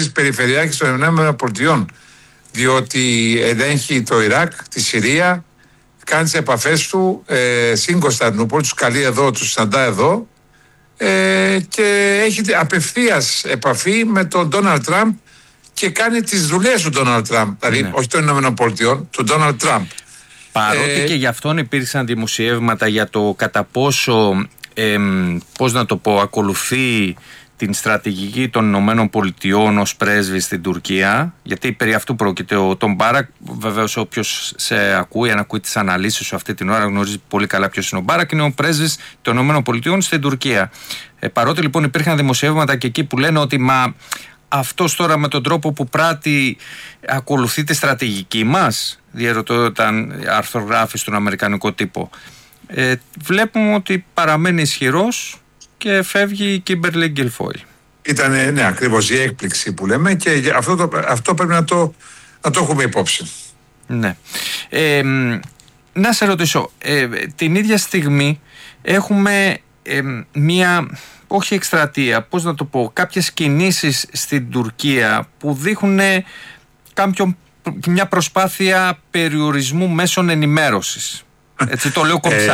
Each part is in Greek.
της περιφερειάρχης των ΗΠΑ, διότι ελέγχει το Ιράκ, τη Συρία, κάνει τις επαφές του στην Κωνσταντινούπολη, τους καλεί εδώ, τους συναντά εδώ και έχει απευθείας επαφή με τον Ντόναλντ Τραμπ και κάνει τις δουλειές του Ντόναλντ Τραμπ, δηλαδή όχι των ΗΠΑ, του Ντόναλντ Τραμπ. Παρότι και γι' αυτόν υπήρξαν δημοσιεύματα για το κατά πόσο, πώς να το πω, ακολουθεί την στρατηγική των Ηνωμένων Πολιτειών ως πρέσβη στην Τουρκία, γιατί περί αυτού πρόκειται ο Τον Μπάρακ. Βεβαίως, όποιος σε ακούει, αν ακούει τις αναλύσεις σου αυτή την ώρα, γνωρίζει πολύ καλά ποιος είναι ο Μπάρακ. Είναι ο πρέσβης των Ηνωμένων Πολιτειών στην Τουρκία. Παρότι λοιπόν υπήρχαν δημοσιεύματα και εκεί που λένε ότι αυτός τώρα με τον τρόπο που πράττει ακολουθεί τη στρατηγική μας, διερωτώ όταν αρθρογράφει στον αμερικανικό τύπο. Βλέπουμε ότι παραμένει ισχυρός και φεύγει η Κίμπερλι Γκιλφόιλ. Ήταν ακριβώς η έκπληξη που λέμε και αυτό πρέπει να το έχουμε υπόψη. Ναι. Να σε ρωτήσω, την ίδια στιγμή έχουμε μία, όχι εκστρατεία, πώς να το πω, κάποιες κινήσεις στην Τουρκία που δείχνουν μια προσπάθεια περιορισμού μέσων ενημέρωσης. Έτσι το λέω κομψά.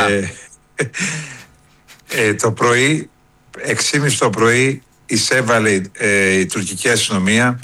Το πρωί, 6:30 το πρωί, εισέβαλε η τουρκική αστυνομία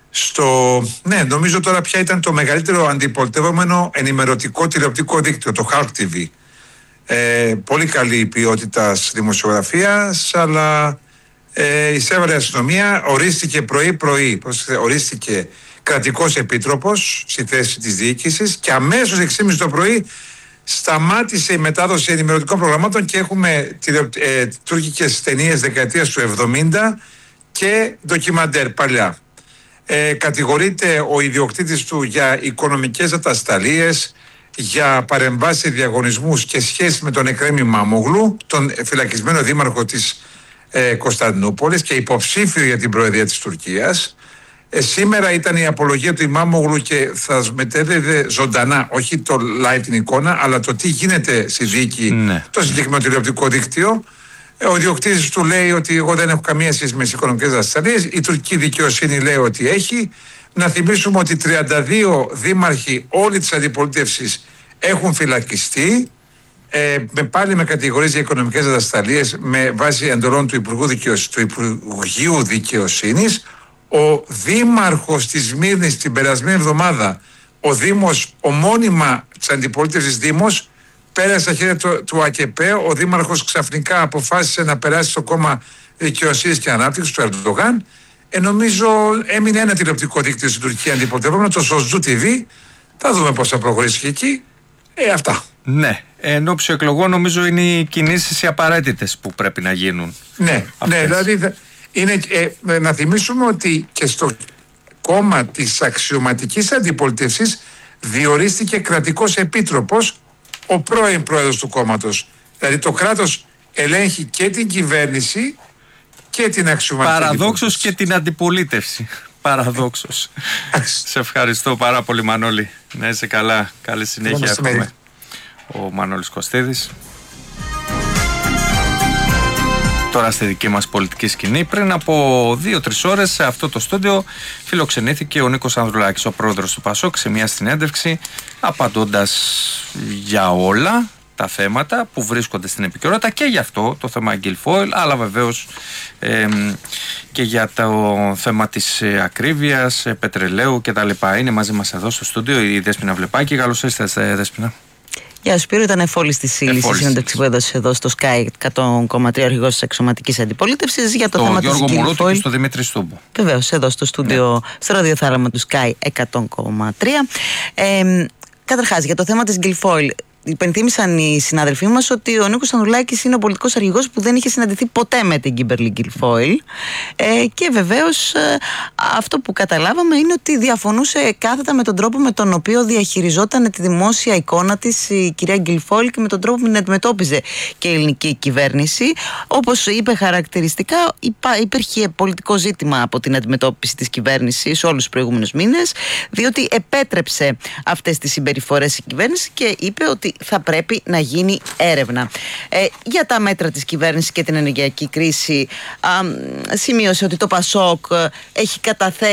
νομίζω τώρα πια ήταν το μεγαλύτερο αντιπολιτευόμενο ενημερωτικό τηλεοπτικό δίκτυο, το Halk TV. Πολύ καλή ποιότητα δημοσιογραφίας, αλλά εισέβαλε η αστυνομία, ορίστηκε πρωί-πρωί, ορίστηκε κρατικός επίτροπος στη θέση της διοίκησης και αμέσως 6:30 το πρωί σταμάτησε η μετάδοση ενημερωτικών προγραμμάτων και έχουμε τουρκικές ταινίες δεκαετίας του 70 και ντοκιμαντέρ παλιά. Κατηγορείται ο ιδιοκτήτης του για οικονομικές ατασταλίες, για παρεμβάσεις σε διαγωνισμούς και σχέση με τον Εκρέμ Ημάμογλου, τον φυλακισμένο δήμαρχο της Κωνσταντινούπολης και υποψήφιο για την προεδρία της Τουρκίας. Σήμερα ήταν η απολογία του Ημάμογλου και θα μετέδιδε ζωντανά, όχι το live την εικόνα, αλλά το τι γίνεται στη δίκη, το συγκεκριμένο τηλεοπτικό δίκτυο. Ο ιδιοκτήτης του λέει ότι εγώ δεν έχω καμία σχέση με τις οικονομικές ατασταλίες. Η τουρκική δικαιοσύνη λέει ότι έχει. Να θυμίσουμε ότι 32 δήμαρχοι όλη της αντιπολίτευσης έχουν φυλακιστεί, πάλι με κατηγορίες για οικονομικές ατασταλίες με βάση εντολών του Υπουργείου Δικαιοσύνης. Ο δήμαρχος της Σμύρνης την περασμένη εβδομάδα, ο μόνιμα της αντιπολίτευσης δήμος, πέρασε στα χέρια του ΑΚΕΠΕ. Ο δήμαρχος ξαφνικά αποφάσισε να περάσει στο κόμμα Δικαιοσύνης και Ανάπτυξης του Ερντογάν. Νομίζω έμεινε ένα τηλεοπτικό δίκτυο στην Τουρκία αντιπολιτευόμενο, το Σοζού TV. Θα δούμε πώς θα προχωρήσει και εκεί. Αυτά. Ναι. Εν ώψη εκλογών νομίζω είναι οι κινήσεις οι απαραίτητες που πρέπει να γίνουν. Ναι, δηλαδή να θυμίσουμε ότι και στο κόμμα της αξιωματικής αντιπολίτευσης διορίστηκε κρατικός επίτροπος ο πρώην πρόεδρος του κόμματος. Δηλαδή το κράτος ελέγχει και την κυβέρνηση και την αξιωματική. Παραδόξως και την αντιπολίτευση. Παραδόξως. Σε ευχαριστώ πάρα πολύ, Μανώλη. Να είσαι καλά. Καλή συνέχεια εύχομαι. Ο Μανώλης Κωστίδης. Τώρα στη δική μας πολιτική σκηνή, πριν από 2-3 ώρες σε αυτό το στούντιο φιλοξενήθηκε ο Νίκος Ανδρουλάκης, ο πρόεδρος του ΠΑΣΟΚ, σε μια συνέντευξη απαντώντας για όλα τα θέματα που βρίσκονται στην επικαιρότητα και για αυτό το θέμα Γκιλφόιλ, αλλά βεβαίως και για το θέμα της ακρίβειας, πετρελαίου κτλ. Είναι μαζί μας εδώ στο στούντιο η Δέσποινα Βλεπάκη. Καλώς ήρθατε, Δέσποινα. Γεια σου, Σπύρο, ήταν εφόλης της ύλης η συνέντευξη που έδωσε εδώ στο Sky 100,3 ο αρχηγός της αξιωματικής αντιπολίτευσης για το θέμα της Γκιλφόιλ. Γιώργο Μουρούτη και στο Δημήτρη Στούμπου. Βεβαίως, εδώ στο στούντιο, στο ραδιοθάλαμα του Sky 100,3. Καταρχάς, για το θέμα της Γκιλφόιλ. Υπενθύμησαν οι συνάδελφοί μας ότι ο Νίκος Ανδρουλάκης είναι ο πολιτικός αρχηγός που δεν είχε συναντηθεί ποτέ με την Κίμπερλι Γκιλφόιλ και βεβαίως αυτό που καταλάβαμε είναι ότι διαφωνούσε κάθετα με τον τρόπο με τον οποίο διαχειριζόταν τη δημόσια εικόνα της η κυρία Γκιλφόιλ και με τον τρόπο που την αντιμετώπιζε και η ελληνική κυβέρνηση. Όπως είπε χαρακτηριστικά, υπήρχε πολιτικό ζήτημα από την αντιμετώπιση της κυβέρνησης όλους τους προηγούμενους μήνες, διότι επέτρεψε αυτές τις συμπεριφορές η κυβέρνηση και είπε ότι θα πρέπει να γίνει έρευνα. Για τα μέτρα της κυβέρνησης και την ενεργειακή κρίση σημείωσε ότι το ΠΑΣΟΚ έχει καταθέσει